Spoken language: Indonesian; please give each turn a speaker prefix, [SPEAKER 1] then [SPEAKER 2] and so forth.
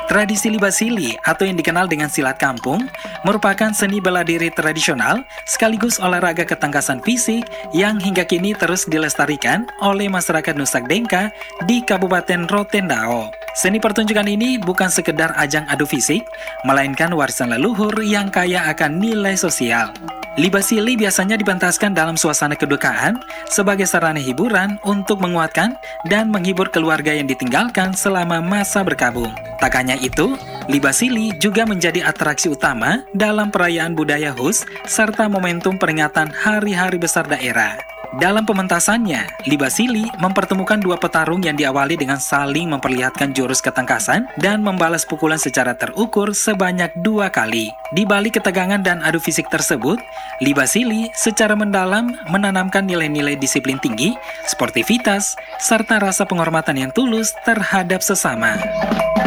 [SPEAKER 1] Tradisi libasili atau yang dikenal dengan silat kampung merupakan seni bela diri tradisional sekaligus olahraga ketangkasan fisik yang hingga kini terus dilestarikan oleh masyarakat Nusak Dengka di Kabupaten Rotendao. Seni pertunjukan ini bukan sekedar ajang adu fisik, melainkan warisan leluhur yang kaya akan nilai sosial. Libasili biasanya dipentaskan dalam suasana kedukaan sebagai sarana hiburan untuk menguatkan dan menghibur keluarga yang ditinggalkan selama masa berkabung. Tak hanya itu, libasili juga menjadi atraksi utama dalam perayaan budaya Hus serta momentum peringatan hari-hari besar daerah. Dalam pementasannya, libasili mempertemukan dua petarung yang diawali dengan saling memperlihatkan jurus ketangkasan dan membalas pukulan secara terukur sebanyak 2 kali. Di balik ketegangan dan adu fisik tersebut, libasili secara mendalam menanamkan nilai-nilai disiplin tinggi, sportivitas, serta rasa penghormatan yang tulus terhadap sesama.